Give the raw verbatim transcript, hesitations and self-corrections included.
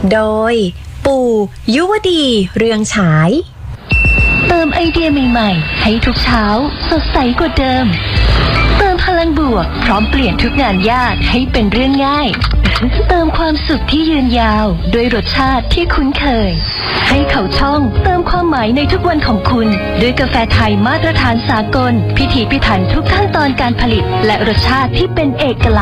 โดยปู่ยุวดีเรืองฉายเติมไอเดียใหม่ๆให้ทุกเช้าสดใสกว่าเดิมเติมพลังบวกพร้อมเปลี่ยนทุกงานยากให้เป็นเรื่องง่ายเติมความสุขที่ยืนยาวด้วยรสชาติที่คุ้นเคยให้เขาช่องเติมความหมายในทุกวันของคุณด้วยกาแฟไทยมาตรฐานสากลพิถีพิถันทุกขั้นตอนการผลิตและรสชาติที่เป็นเอกลักษณ์